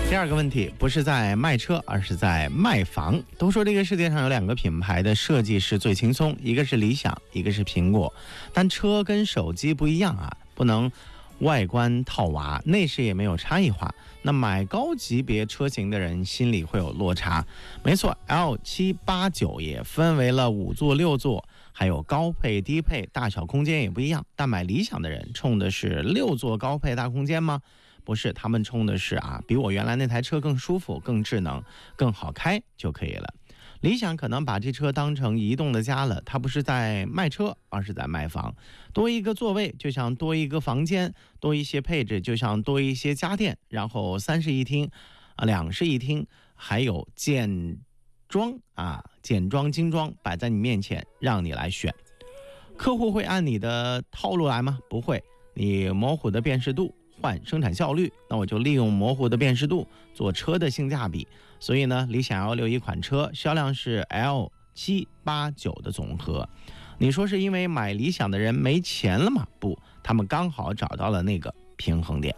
第二个问题不是在卖车，而是在卖房。都说这个世界上有两个品牌的设计是最轻松，一个是理想，一个是苹果。但车跟手机不一样啊，不能外观套娃，内饰也没有差异化。那买高级别车型的人心里会有落差。没错 ，L7、8、9也分为了5座、6座，还有高配、低配，大小空间也不一样。但买理想的人冲的是6座高配大空间吗？不是，他们冲的是比我原来那台车更舒服、更智能、更好开就可以了。理想可能把这车当成移动的家了，它不是在卖车，而是在卖房。多一个座位就像多一个房间，多一些配置就像多一些家电，然后3室一厅，2室一厅，还有简装精装摆在你面前，让你来选。客户会按你的套路来吗？不会。你模糊的辨识度换生产效率，那我就利用模糊的辨识度做车的性价比。所以呢，理想 L6一款车销量是 L7、8、9的总和。你说是因为买理想的人没钱了吗？不，他们刚好找到了那个平衡点。